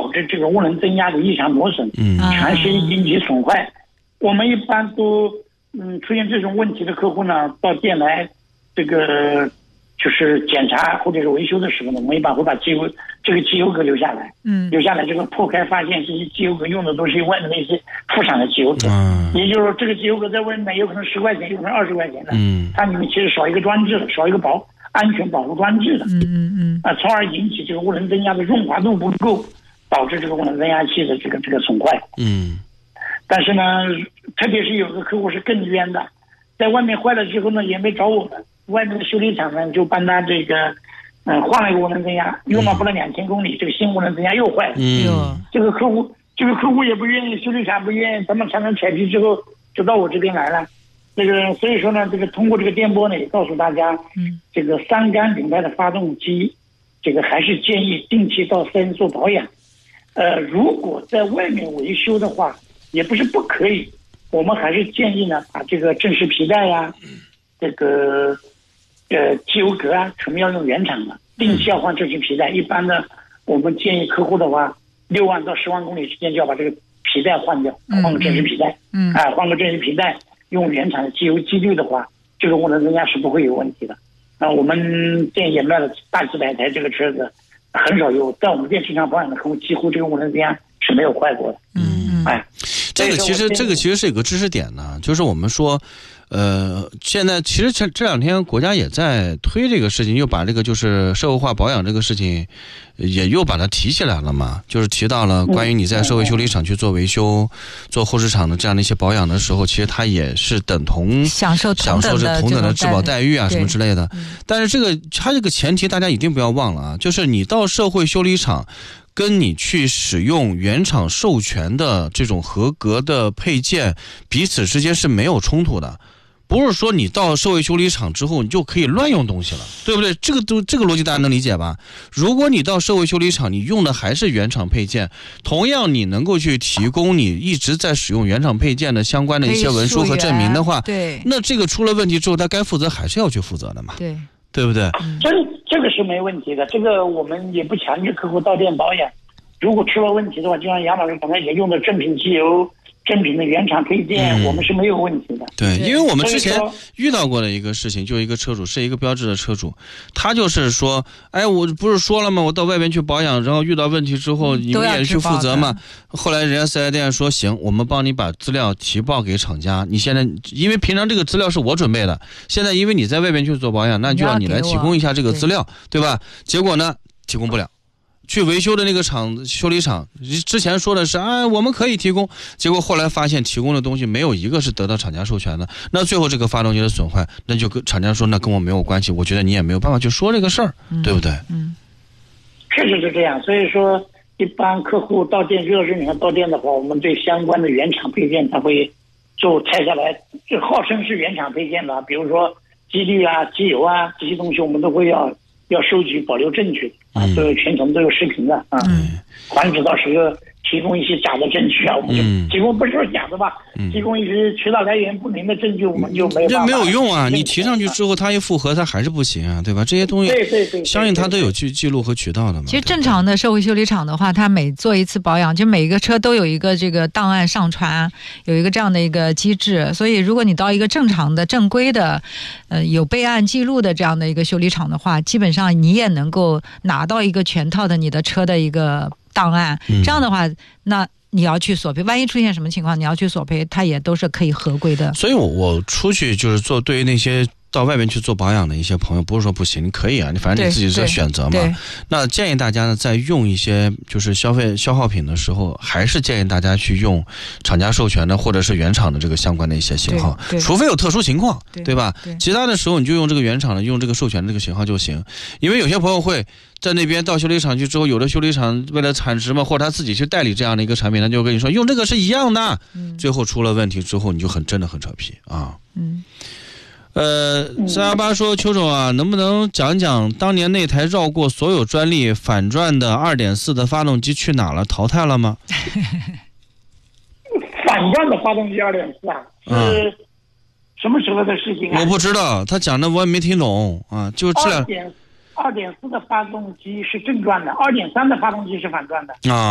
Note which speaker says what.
Speaker 1: 致这个涡轮增压的异常磨损，全身引起损坏。我们一般都出现这种问题的客户呢，到店来这个就是检查或者是维修的时候呢，我们一般会把这个机油格留下来，留下来这个破开发现这些机油格用的都是外面的一些副厂的机油格，也就是说这个机油格在外面有可能10块钱，有可能20块钱的，它里面其实少一个装置的，少一个安全保护装置的，从而引起这个涡轮增压的润滑度不够，导致这个涡轮增压器的这个损坏。但是呢，特别是有个客户是更冤的，在外面坏了之后呢，也没找我们，外面的修理厂呢就帮他这个换了一个涡轮增压，用了不到2000公里，这个新涡轮增压又坏了。这个客户也不愿意，修理厂不愿意，咱们厂长扯皮之后就到我这边来了。所以说呢，通过这个电波呢，也告诉大家，这个3缸品牌的发动机，这个还是建议定期到4S做保养。如果在外面维修的话，也不是不可以，我们还是建议呢，把这个正时皮带呀，这个机油格啊，全部要用原厂的，定期要换正时皮带。一般的，我们建议客户的话，6万到10万公里之间就要把这个皮带换掉，换个正时皮带。换个正时皮带，用原厂的机油机滤的话，这个涡轮增压是不会有问题的。我们店也卖了大几百台这个车子，很少有在我们店经常保养的客户，几乎这个涡轮增压是没有坏过的。
Speaker 2: 这个其实是有个知识点呢，就是我们说，现在其实这2天国家也在推这个事情，又把这个就是社会化保养这个事情，也又把它提起来了嘛，就是提到了关于你在社会修理厂去做维修、做后市场的这样的一些保养的时候，其实它也是等同享受这同等的质保待遇啊什么之类的。但是它这个前提大家一定不要忘了啊，就是你到社会修理厂，跟你去使用原厂授权的这种合格的配件，彼此之间是没有冲突的。不是说你到社会修理厂之后你就可以乱用东西了，对不对？这个逻辑大家能理解吧？如果你到社会修理厂，你用的还是原厂配件，同样你能够去提供你一直在使用原厂配件的相关的一些文书和证明的话，那这个出了问题之后，他该负责还是要去负责的嘛？对不对？
Speaker 1: 这个是没问题的，这个我们也不强制客户到店保养。如果出了问题的话，就像杨老师刚才也用的正品机油、正品的原厂配件，我们是没有问题的。
Speaker 2: 对，因为我们之前遇到过的一个事情，就一个车主是一个标致的车主，他就是说，我不是说了吗？我到外边去保养，然后遇到问题之后，你们也去负责嘛。后来人家4S店说行，我们帮你把资料提报给厂家。你现在因为平常这个资料是我准备的，现在因为你在外边去做保养，那就要你来提供一下这个资料，对吧？结果呢，提供不了。去维修的那个修理厂之前说的是我们可以提供，结果后来发现提供的东西没有一个是得到厂家授权的，那最后这个发动机的损坏，那就跟厂家说那跟我没有关系，我觉得你也没有办法去说这个事儿，对不对？
Speaker 1: 确实是这样。所以说一般客户到店，如果是你看到店的话，我们对相关的原厂配件他会就拆下来，这号称是原厂配件的，比如说机滤啊、机油啊这些东西，我们都会要收集保留证据都有全程都有视频的防止到时候提供一些假的证据我们就提供不是说假的吧，提供一些渠道来源不明的证据，我们就没有办法。
Speaker 2: 这没有用啊！你提上去之后，他一复核，他还是不行啊，对吧？这些东西，
Speaker 1: 对，
Speaker 2: 相信他都有去记录和渠道的嘛。
Speaker 3: 其实正常的社会修理厂的话，他每做一次保养，就每一个车都有一个这个档案上传，有一个这样的一个机制。所以，如果你到一个正常的、正规的，有备案记录的这样的一个修理厂的话，基本上你也能够拿到一个全套的你的车的一个档案。这样的话，那你要去索赔，万一出现什么情况，你要去索赔，它也都是可以合规的。
Speaker 2: 所以我出去就是对于那些到外面去做保养的一些朋友，不是说不行，你可以啊，你反正你自己在选择嘛。那建议大家呢，在用一些就是消耗品的时候，还是建议大家去用厂家授权的或者是原厂的这个相关的一些型号，除非有特殊情况，对吧？其他的时候你就用这个原厂的，用这个授权的这个型号就行。因为有些朋友会在那边到修理厂去之后，有的修理厂为了产值嘛，或者他自己去代理这样的一个产品，他就跟你说用这个是一样的，最后出了问题之后，你就真的很扯皮啊。318说，邱总啊，能不能讲讲当年那台绕过所有专利反转的 2.4 的发动机去哪了？淘汰了吗？
Speaker 1: 反转的发动机 2.4 是什么时候的事情啊？
Speaker 2: 我不知道，他讲的我也没听懂啊。就这2.4
Speaker 1: 的发动机是正转的，2.3的发动机是反转的啊。